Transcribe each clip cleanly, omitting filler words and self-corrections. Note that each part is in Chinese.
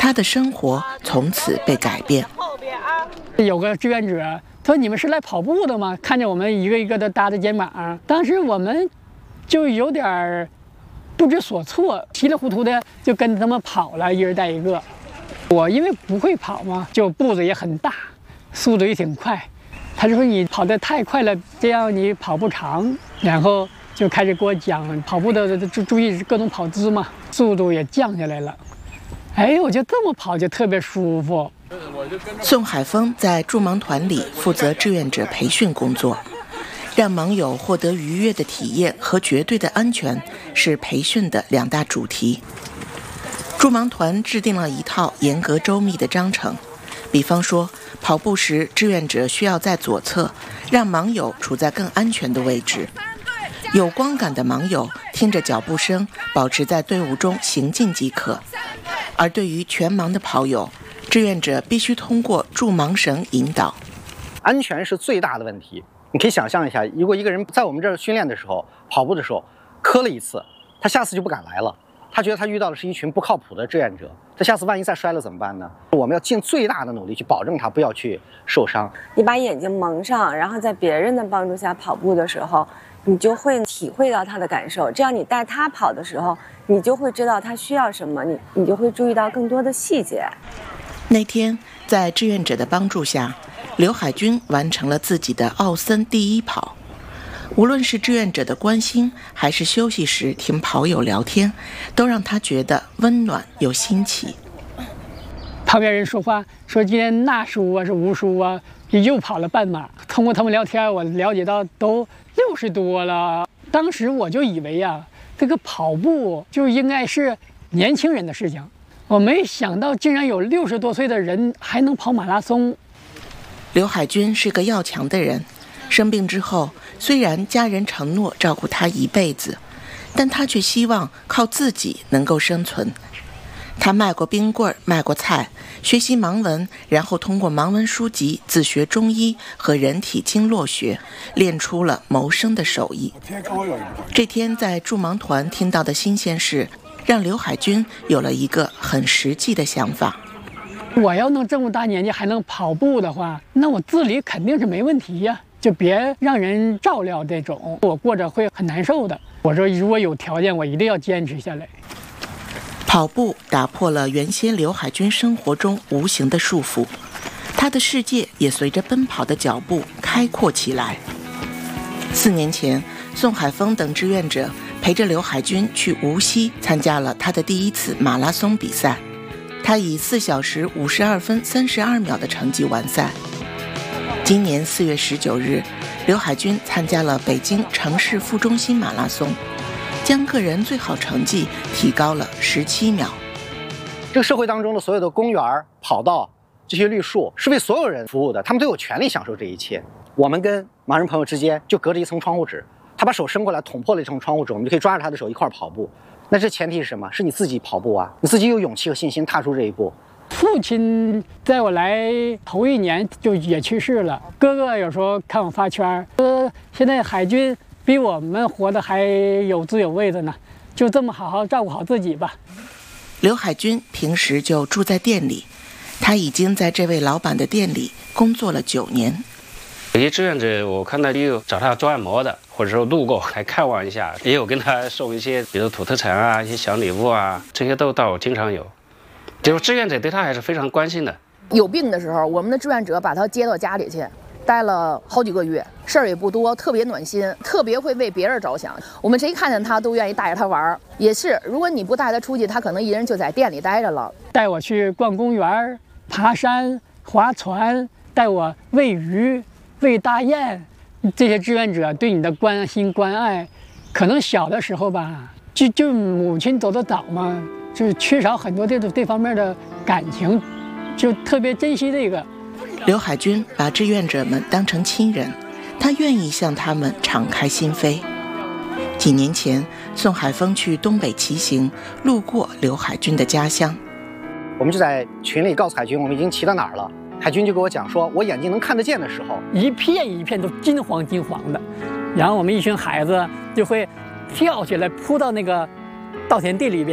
他的生活从此被改变。 有个志愿者他说：“你们是来跑步的吗？”看着我们一个一个的搭着肩膀，当时我们就有点不知所措，稀里糊涂的就跟他们跑了，一人带一个。我因为不会跑嘛，就步子也很大，速度也挺快。他就说：“你跑得太快了，这样你跑不长。”然后就开始给我讲跑步的注意各种跑姿嘛，速度也降下来了。哎，我就这么跑就特别舒服。 宋海峰在助盲团里负责志愿者培训工作，让盲友获得愉悦的体验和绝对的安全是培训的2大主题。助盲团制定了一套严格周密的章程，比方说跑步时志愿者需要在左侧，让盲友处在更安全的位置。有光感的盲友听着脚步声保持在队伍中行进即可，而对于全盲的跑友，志愿者必须通过助盲绳引导。 安全是最大的问题。你可以想象一下，如果一个人在我们这儿训练的时候，跑步的时候磕了一次，他下次就不敢来了。他觉得他遇到的是一群不靠谱的志愿者，他下次万一再摔了怎么办呢？我们要尽最大的努力去保证他不要去受伤。 你把眼睛蒙上，然后在别人的帮助下跑步的时候，你就会体会到他的感受，这样你带他跑的时候，你就会知道他需要什么，你就会注意到更多的细节。 那天在志愿者的帮助下，刘海军完成了自己的奥森第1跑。无论是志愿者的关心，还是休息时听跑友聊天，都让他觉得温暖又新奇。 旁边人说话说今天那叔啊是吴叔啊又跑了半马，通过他们聊天我了解到都60多了。当时我就以为呀，这个跑步就应该是年轻人的事情，我没想到竟然有60多岁的人还能跑马拉松。 刘海军是个要强的人，生病之后，虽然家人承诺照顾他一辈子，但他却希望靠自己能够生存。他卖过冰棍，卖过菜，学习盲文，然后通过盲文书籍自学中医和人体经络学，练出了谋生的手艺。这天在助盲团听到的新鲜事，让刘海军有了一个很实际的想法。 我要能这么大年纪还能跑步的话，那我自理肯定是没问题呀，就别让人照料这种，我过着会很难受的。我说如果有条件，我一定要坚持下来。 跑步打破了原先刘海军生活中无形的束缚，他的世界也随着奔跑的脚步开阔起来。4年前，宋海峰等志愿者陪着刘海军去无锡参加了他的第1次马拉松比赛，他以4小时52分32秒的成绩完赛。今年4月19日，刘海军参加了北京城市副中心马拉松，将个人最好成绩提高了17秒。 这个社会当中的所有的公园、跑道、这些绿树是为所有人服务的，他们都有权利享受这一切。我们跟盲人朋友之间就隔着一层窗户纸，他把手伸过来捅破了一层窗户纸，我们就可以抓着他的手一块跑步。那这前提是什么？是你自己跑步啊，你自己有勇气和信心踏出这一步。 父亲在我来头1年就也去世了，哥哥有时候看我发圈，现在海军比我们活得还有滋有味的呢，就这么好好照顾好自己吧。 刘海军平时就住在店里，他已经在这位老板的店里工作了9年。 有些志愿者我看到也有找他做按摩的，或者说路过来看望一下，也有跟他送一些比如土特产啊，一些小礼物啊，这些都倒经常有。就是志愿者对他还是非常关心的。 有病的时候，我们的志愿者把他接到家里去，待了好几个月，事儿也不多，特别暖心，特别会为别人着想。我们谁看见他都愿意带着他玩。也是，如果你不带他出去，他可能一人就在店里待着了。 带我去逛公园、爬山、划船，带我喂鱼、喂大雁。这些志愿者对你的关心关爱，可能小的时候吧，就母亲走得早嘛，就是缺少很多这方面的感情，就特别珍惜这个。 刘海军把志愿者们当成亲人，他愿意向他们敞开心扉。几年前，宋海峰去东北骑行，路过刘海军的家乡， 我们就在群里告诉海军我们已经骑到哪儿了。海军就跟我讲说，我眼睛能看得见的时候， 一片一片都金黄金黄的，然后我们一群孩子就会跳起来扑到那个稻田地里边，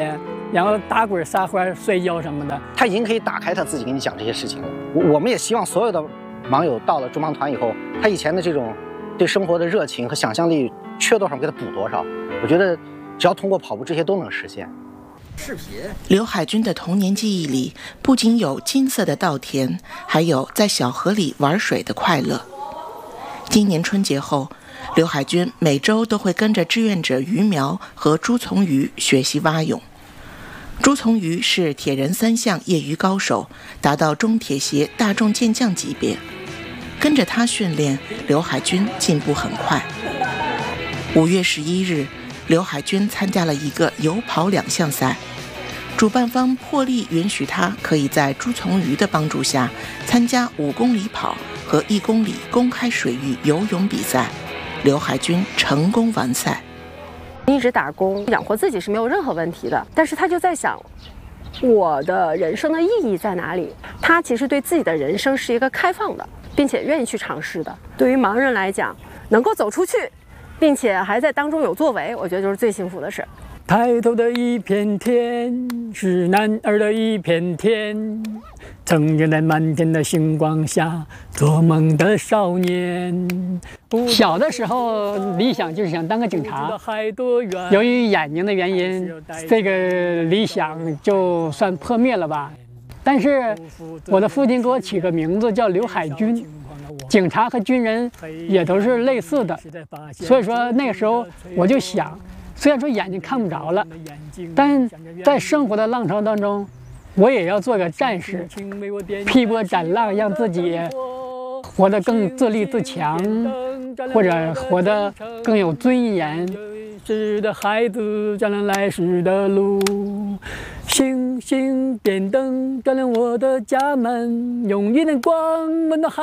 然后打滚撒欢摔跤什么的。 他已经可以打开他自己跟你讲这些事情了。我们也希望所有的网友到了助盲团以后，他以前的这种对生活的热情和想象力缺多少给他补多少。我觉得只要通过跑步，这些都能实现。 刘海军的童年记忆里不仅有金色的稻田，还有在小河里玩水的快乐。今年春节后，刘海军每周都会跟着志愿者于苗和朱从瑜学习蛙泳。朱从瑜是铁人3项业余高手，达到中铁协大众健将级别。跟着他训练，刘海军进步很快。5月11日，刘海军参加了一个游跑2项赛。主办方破例允许他可以在朱从瑜的帮助下参加5公里跑和1公里公开水域游泳比赛。刘海军成功完赛。 一直打工养活自己是没有任何问题的，但是他就在想，我的人生的意义在哪里？他其实对自己的人生是一个开放的，并且愿意去尝试的。对于盲人来讲，能够走出去，并且还在当中有作为，我觉得就是最幸福的事。 抬头的一片天，是男儿的一片天，曾经在满天的星光下做梦的少年。小的时候理想就是想当个警察，由于眼睛的原因，这个理想就算破灭了吧。但是我的父亲给我起个名字叫刘海军，警察和军人也都是类似的，所以说那个时候我就想，虽然说眼睛看不着了，但在生活的浪潮当中，我也要做个战士，劈波斩浪，让自己活得更自立自强，或者活得更有尊严。时的孩子照亮来时的路，星星点灯照亮我的家门，用一点光温暖。